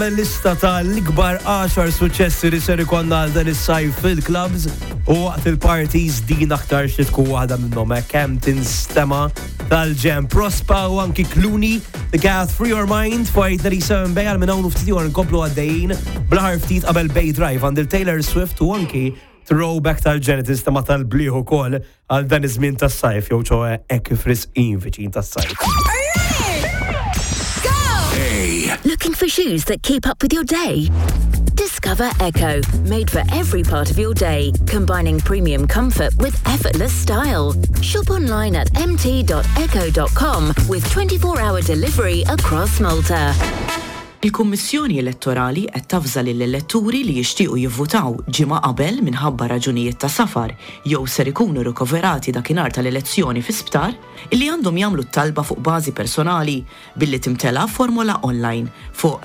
Lista tal-ikbar 10 suċċessi li ser ikonna għal dan is-sajf fil-clubs u waqt il-parties din aktar xi tkun waħda minnhom hekk hemm tinstema tal-Jam Prospa u anki Clooney The Cat Free Your Mind fajt li seven Bay għal minn hawn ftit ieħor nkomplu għaddejjin bl-ħar ftit qabel Bay Drive għand il-Taylor Swift u anki throwback tal-Genesis tema tal-bliħu kol għal dan iż-żmien tas-sajf jew ċoe hekk frisqin viċin tas-sajf. Looking for shoes that keep up with your day? Discover Echo, made for every part of your day, combining premium comfort with effortless style. Shop online at mt.echo.com with 24-hour delivery across Malta. Il-Kummissjoni Elettorali qed tafżal lill-eletturi li jixtiequ jivvutaw ġimgħa qabel minħabba raġunijiet ta' safar jew ser ikunu rikoverati dakinhar tal-elezzjoni fi sptar illi għandhom jagħmlu t-talba fuq bażi personali billi timtela formola online fuq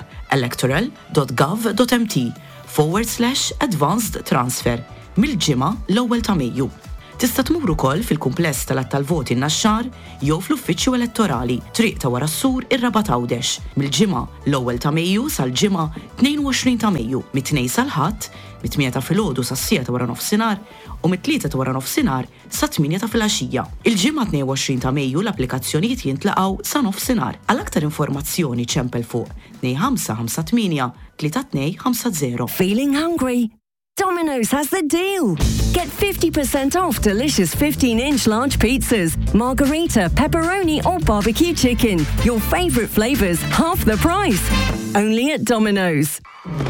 electoral.gov.mt/advanced transfer mill-ġimgħa l-ewwel ta' Mejju. Tista' tmur ukoll fil-kumpless tal-att tal-voti n-Naxxar jew fl-uffiċċju elettorali triq ta' wara s-sur ir-Raba' Tgħawdex mill-ġimgħa l-ewwel ta' Mejju sal-ġimgħa 22 ta' Mejju mit-2 sal-Ħadd mit-8 ta' filgħodu sas-6 ta' wara nofsinhar u mit-3 ta' wara nofsinhar sa 8 ta' filgħaxija. Il-ġimgħa 22 ta' Mejju l-applikazzjonijiet jintlaqgħu sa nofsinhar. Għal aktar informazzjoni ċempel fuq 2558 3250. Feeling hungry? Domino's has the deal. Get 50% off delicious 15-inch large pizzas, margarita, pepperoni or barbecue chicken. Your favorite flavors, half the price. Only at Domino's.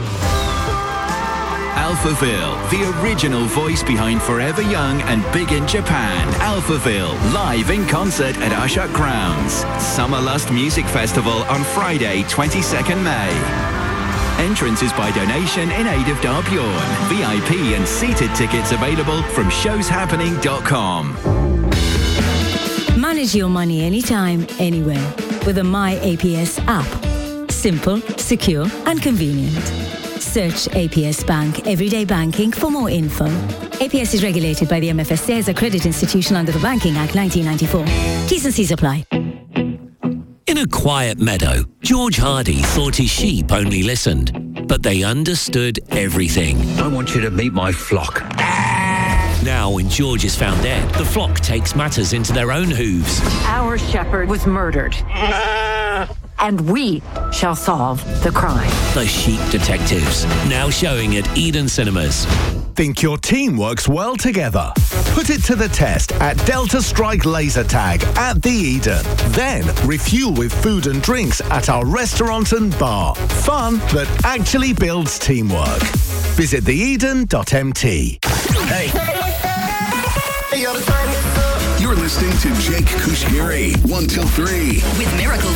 Alphaville, the original voice behind Forever Young and Big in Japan. Alphaville, live in concert at Ashok Grounds. Summer Lust Music Festival on Friday, 22nd May. Entrance is by donation in aid of Darbyurn. VIP and seated tickets available from showshappening.com. Manage your money anytime, anywhere with the My APS app. Simple, secure and convenient. Search APS Bank Everyday Banking for more info. APS is regulated by the MFSA as a credit institution under the Banking Act 1994. T's and C's apply. In a quiet meadow, George Hardy thought his sheep only listened, but they understood everything. I want you to meet my flock. Now, when George is found dead, the flock takes matters into their own hooves. Our shepherd was murdered. And we shall solve the crime. The Sheep Detectives, now showing at Eden Cinemas. Think your team works well together? Put it to the test at Delta Strike Laser Tag at the Eden. Then refuel with food and drinks at our restaurant and bar. Fun that actually builds teamwork. Visit theeden.mt. Hey. You're listening to Jake Kushgiri, 1 till 3. With Miracle